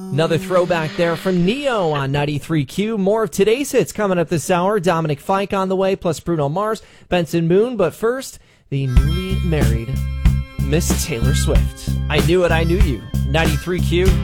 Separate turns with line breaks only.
Another throwback there from Neo on 93Q. More of today's hits coming up this hour. Dominic Fike on the way, plus Bruno Mars, Benson Moon. But first, the newly married Miss Taylor Swift. I Knew It, I Knew You. 93Q.